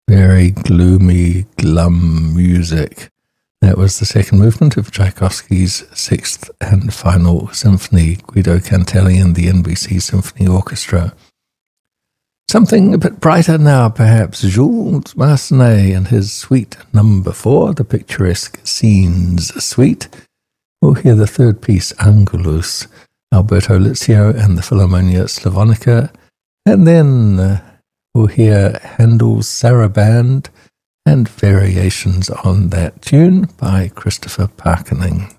Very gloomy, glum music. That was the second movement of Tchaikovsky's Sixth and Final Symphony, Guido Cantelli and the NBC Symphony Orchestra. Something a bit brighter now, perhaps. Jules Massenet and his Suite Number 4, the Picturesque Scenes Suite. We'll hear the third piece, Angulus, Alberto Lizio and the Philharmonia Slavonica, and then we'll hear Handel's Saraband and variations on that tune by Christopher Parkening.